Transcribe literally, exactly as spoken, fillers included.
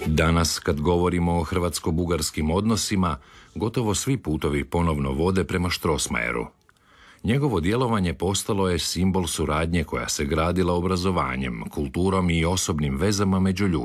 Danas, kad govorimo o hrvatsko-bugarskim odnosima, gotovo svi putovi ponovno vode prema Strossmayeru. Njegovo djelovanje postalo je simbol suradnje koja se gradila obrazovanjem, kulturom i osobnim vezama među ljudima.